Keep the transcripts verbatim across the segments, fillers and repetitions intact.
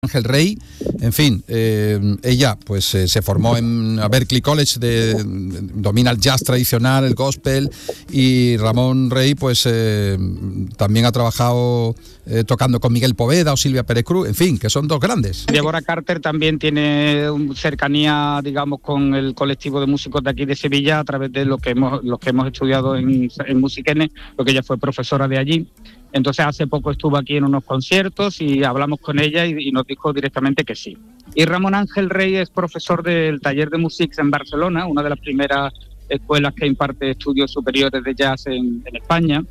Ángel Rey, en fin, eh, ella pues eh, se formó en Berklee College, de, domina el jazz tradicional, el gospel, y Ramón Rey pues eh, también ha trabajado eh, tocando con Miguel Poveda o Silvia Pérez Cruz, en fin, que son dos grandes. Deborah Carter también tiene cercanía, digamos, con el colectivo de músicos de aquí de Sevilla a través de lo que hemos, los que hemos estudiado en, en Musiquene, porque ella fue profesora de allí. Entonces hace poco estuvo aquí en unos conciertos y hablamos con ella y, y nos dijo directamente que sí. Y Ramón Ángel Rey es profesor del taller de Musics en Barcelona, una de las primeras escuelas que imparte estudios superiores de jazz en, en España,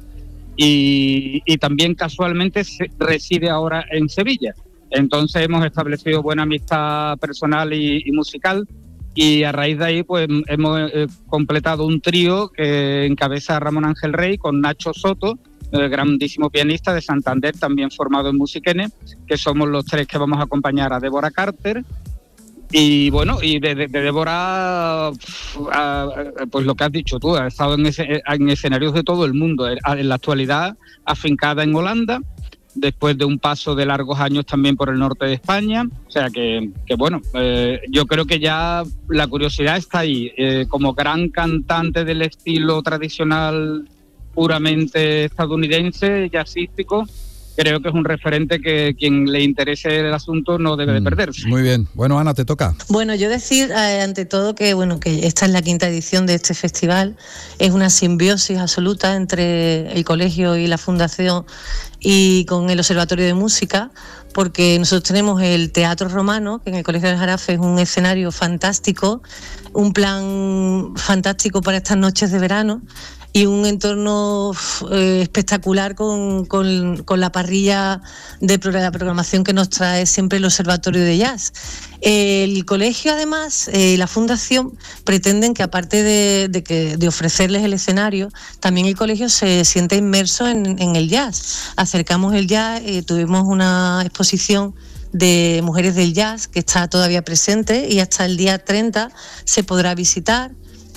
y, y también casualmente se, reside ahora en Sevilla. Entonces hemos establecido buena amistad personal y, y musical, y a raíz de ahí pues hemos eh, completado un trío que encabeza Ramón Ángel Rey con Nacho Soto, el grandísimo pianista de Santander, también formado en Musiquene, que somos los tres que vamos a acompañar a Deborah Carter. Y bueno, y de, de, de Deborah, pues lo que has dicho tú, ha estado en, ese, en escenarios de todo el mundo, en la actualidad afincada en Holanda, después de un paso de largos años también por el norte de España. O sea que, que bueno, eh, yo creo que ya la curiosidad está ahí. Eh, como gran cantante del estilo tradicional puramente estadounidense, jazzístico, creo que es un referente que quien le interese el asunto no debe de perderse. Muy bien. Bueno, Ana, te toca. Bueno, yo decir eh, ante todo que bueno que esta es la quinta edición de este festival, es una simbiosis absoluta entre el colegio y la fundación y con el Observatorio de Música, porque nosotros tenemos el Teatro Romano, que en el Colegio del Jarafe es un escenario fantástico, un plan fantástico para estas noches de verano, y un entorno eh, espectacular con, con, con la parrilla de la programación que nos trae siempre el Observatorio de Jazz. El colegio, además, y eh, la fundación pretenden que, aparte de, de, que, de ofrecerles el escenario, también el colegio se siente inmerso en, en el jazz. Acercamos el jazz, eh, tuvimos una exposición de mujeres del jazz que está todavía presente y hasta el día treinta se podrá visitar.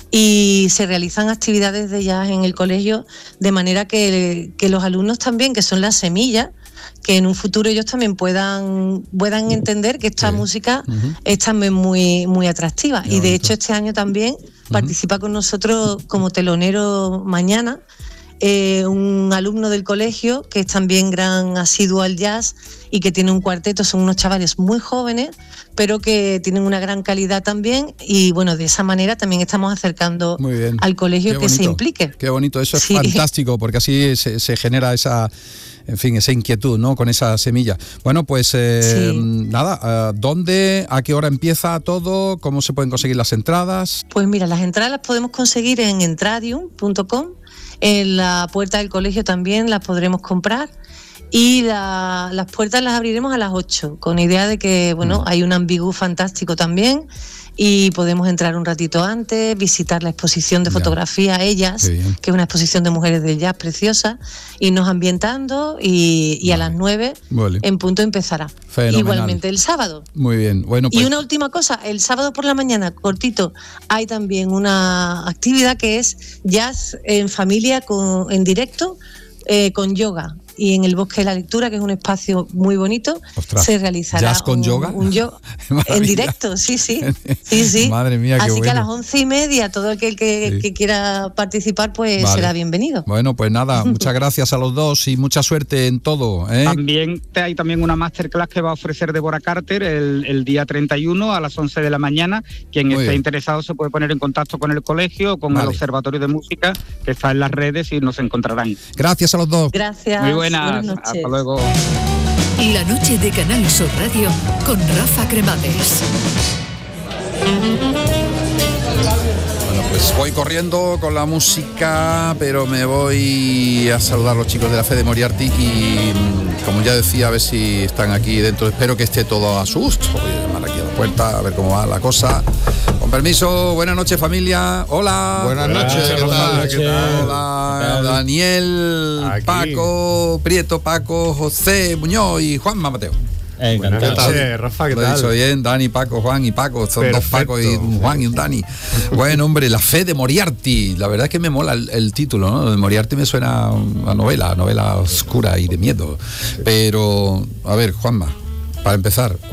Y se realizan actividades de jazz en el colegio de manera que, que los alumnos también, que son las semillas, que en un futuro ellos también puedan, puedan entender que esta sí. música uh-huh. es también muy, muy atractiva. Qué y de bonito. Hecho este año también uh-huh. participa con nosotros como telonero mañana eh, un alumno del colegio que es también gran asiduo al jazz y que tiene un cuarteto. Son unos chavales muy jóvenes, pero que tienen una gran calidad también, y bueno, de esa manera también estamos acercando al colegio que se implique. Qué bonito, eso es sí. fantástico, porque así se, se genera esa, en fin, esa inquietud, ¿no? Con esa semilla. Bueno, pues eh, sí. nada, ¿dónde, a qué hora empieza todo? ¿Cómo se pueden conseguir las entradas? Pues mira, las entradas las podemos conseguir en entradium punto com, en la puerta del colegio también las podremos comprar. Y la, las puertas las abriremos a las ocho, con idea de que, bueno, mm. hay un ambigú fantástico también y podemos entrar un ratito antes, visitar la exposición de fotografía Ellas, que es una exposición de mujeres del jazz preciosa, irnos ambientando y, y vale. a las nueve vale. en punto empezará. Fenomenal. Igualmente el sábado. Muy bien. Bueno, pues. Y una última cosa, el sábado por la mañana, cortito, hay también una actividad que es jazz en familia con, en directo eh, con yoga. Y en el Bosque de la Lectura, que es un espacio muy bonito, Ostras, se realizará ¿jazz con un, yoga? un yoga en directo, sí, sí, sí, sí. Madre mía, qué Así bueno. que a las once y media todo aquel que, sí. que quiera participar pues vale. será bienvenido. Bueno, pues nada, muchas gracias a los dos y mucha suerte en todo, ¿eh? También hay también una masterclass que va a ofrecer Deborah Carter el, el día treinta y uno a las once de la mañana. Quien muy esté bien. interesado se puede poner en contacto con el colegio o con vale. el Observatorio de Música, que está en las redes, y nos encontrarán. Gracias a los dos. Gracias. Muy buenas. buenas noches. Hasta luego. La noche de Canal Sur Radio con Rafa Cremades. Bueno, pues voy corriendo con la música, pero me voy a saludar a los chicos de la Fede Moriarty y, como ya decía, a ver si están aquí dentro. Espero que esté todo a su gusto. Voy a llamar aquí a la puerta a ver cómo va la cosa. Con permiso, buenas noches, familia. Hola. Buenas noches, ¿qué tal? ¿Qué tal? Hola, Daniel, aquí. Paco, Prieto, Paco, José, Muñoz y Juanma Mateo. Encantado. Buenas noches, Rafa, ¿qué Lo tal? he dicho bien, Dani, Paco, Juan y Paco. Son Perfecto. dos Pacos y un Juan y un Dani. Bueno, hombre, la Fede Moriarty. La verdad es que me mola el, el título, ¿no? De Moriarty me suena a novela, a novela oscura y de miedo. Pero, a ver, Juanma, Para empezar.